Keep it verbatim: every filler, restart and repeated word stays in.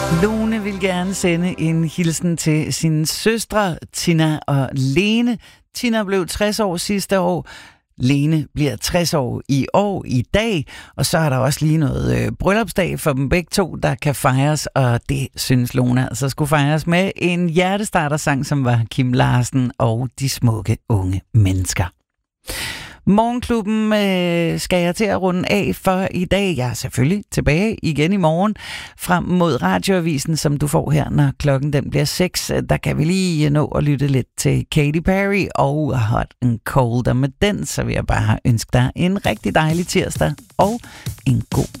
Lone vil gerne sende en hilsen til sine søstre, Tina og Lene. Tina blev tres år sidste år. Lene bliver tres år i år i dag, og så er der også lige noget øh, bryllupsdag for dem begge to, der kan fejres, og det synes Lone altså skulle fejres med en hjertestartersang, som var Kim Larsen og De Smukke Unge Mennesker. Morgenklubben øh, skal jeg til at runde af for i dag. Jeg er selvfølgelig tilbage igen i morgen frem mod radioavisen, som du får her, når klokken den bliver seks. Der kan vi lige nå at lytte lidt til Katy Perry og Hot and Cold. Og med den, så vil jeg bare ønske dig en rigtig dejlig tirsdag og en god